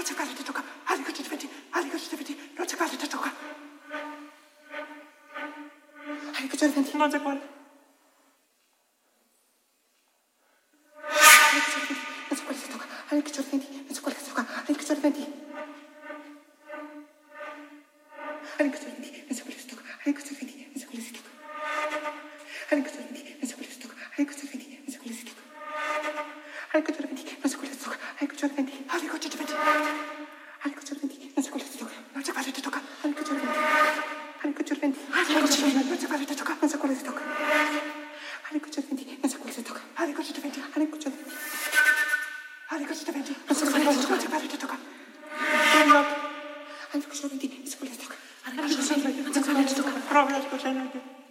non c'è caso di tocca, arriva ci diventi, non c'è caso di tocca. Arriva ci diventi, non c'è quale. Arriva ci diventi, non c'è quale si tocca, arriva ci diventi, non c'è quale si tocca, arriva ci diventi. Arriva ci diventi, non c'è quale si tocca, arriva ci diventi, non c'è quale si tocca. Arriva ci diventi, non c'è quale si tocca, arriva ci diventi, non c'è quale si tocca. Arriva ci diventi, non c'è quale si tocca, arriva ci diventi, arriva ci diventi. Arriva ci diventi, non c'è quale si tocca, non c'è quale si tocca, arriva ci diventi. Arriva ci diventi, arriva ci diventi, non c'è quale si tocca, non c'è quale si tocca. Arriva ci diventi, non c'è quale si tocca, arriva ci diventi, arriva ci diventi. Arriva ci diventi, non c'è quale si tocca, non c'è quale si tocca. Arriva ci diventi, non c'è quale si tocca. Arriva ci diventi, non c'è quale si tocca. Proprio ascoltando.